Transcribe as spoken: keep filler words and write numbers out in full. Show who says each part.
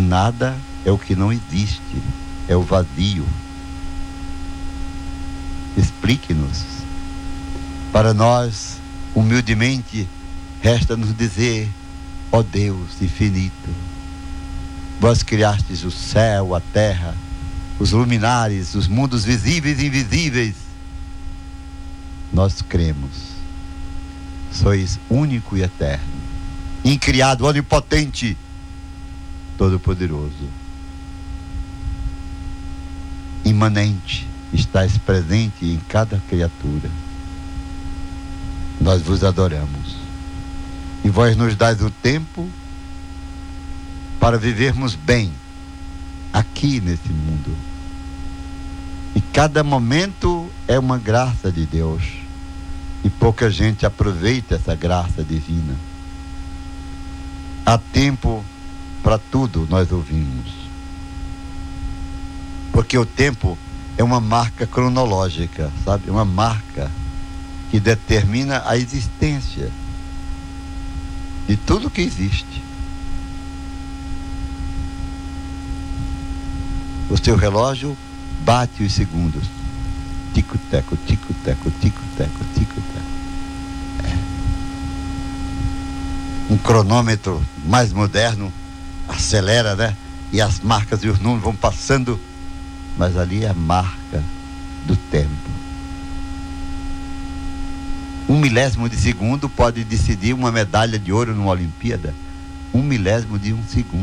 Speaker 1: nada é o que não existe, é o vazio. Explique-nos. Para nós, humildemente, resta-nos dizer: ó Deus infinito, vós criastes o céu, a terra, os luminares, os mundos visíveis e invisíveis. Nós cremos. Sois único e eterno, incriado, onipotente, todo-poderoso, imanente, estais presente em cada criatura. Nós vos adoramos. E vós nos dais o tempo para vivermos bem aqui nesse mundo. E cada momento é uma graça de Deus. E pouca gente aproveita essa graça divina. Há tempo para tudo, nós ouvimos. Porque o tempo é uma marca cronológica, sabe? Uma marca que determina a existência de tudo que existe. O seu relógio bate os segundos. Tico-teco, tico-teco, tico-teco, tico-teco. É. Um cronômetro mais moderno acelera, né? E as marcas e os números vão passando, mas ali é a marca do tempo. Um milésimo de segundo pode decidir uma medalha de ouro numa Olimpíada. Um milésimo de um segundo.